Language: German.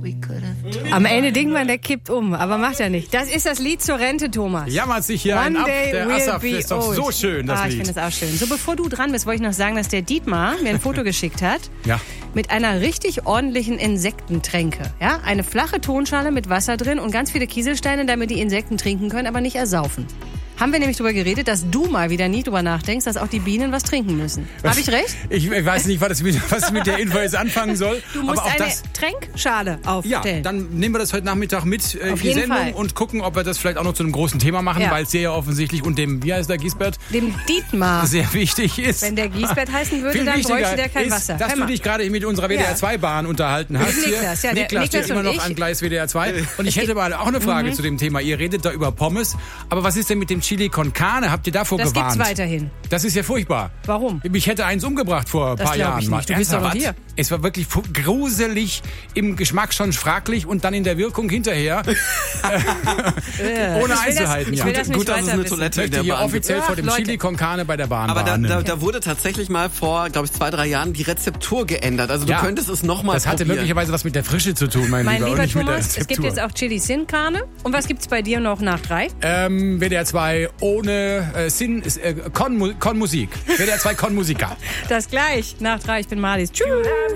Am Ende denkt man, der kippt um, aber macht er nicht. Das ist das Lied zur Rente, Thomas. Jammert sich hier ein ab. Der Asaf ist doch so schön, das Lied. Ich finde das auch schön. So, bevor du dran bist, wollte ich noch sagen, dass der Dietmar mir ein Foto geschickt hat. Ja. Mit einer richtig ordentlichen Insektentränke. Ja? Eine flache Tonschale mit Wasser drin und ganz viele Kieselsteine, damit die Insekten trinken können, aber nicht ersaufen. Haben wir nämlich darüber geredet, dass du mal wieder nie drüber nachdenkst, dass auch die Bienen was trinken müssen. Habe ich recht? Ich weiß nicht, was ich mit der Info jetzt anfangen soll. Du musst aber auch eine Tränkschale aufstellen. Ja, dann nehmen wir das heute Nachmittag mit in die Sendung Fall. Und gucken, ob wir das vielleicht auch noch zu einem großen Thema machen, weil es sehr ja offensichtlich und dem, wie heißt der, Giesbert? Dem Dietmar. Sehr wichtig ist. Wenn der Giesbert heißen würde, dann bräuchte der kein Wasser. Dass du dich gerade mit unserer WDR-2-Bahn unterhalten hast. Niklas, ja, Niklas, der immer noch an Gleis WDR 2. Und ich hätte mal auch eine Frage zu dem Thema. Ihr redet da über Pommes, aber was ist denn mit dem Chili con Carne? Habt ihr davor gewarnt? Das gibt's weiterhin. Das ist ja furchtbar. Warum? Mich hätte eins umgebracht vor ein paar Jahren. Ich nicht. Du bist doch noch hier. Es war wirklich gruselig, im Geschmack schon fraglich und dann in der Wirkung hinterher. Ohne Einzelheiten. Gut, dass es eine Toilette in der hier Bahn offiziell vor dem Chili con Carne bei der Bahn Aber warnen. da wurde tatsächlich mal vor, glaube ich, 2-3 Jahren die Rezeptur geändert. Also du könntest es nochmal probieren. Das hatte möglicherweise was mit der Frische zu tun, mein Lieber. Lieber Thomas, es gibt jetzt auch Chili Sin Carne. Und was gibt's bei dir noch nach 3? WDR 2 ohne Con Musik. WDR 2 Con Musica. Das gleich nach 3. Ich bin Marlies. Tschüss.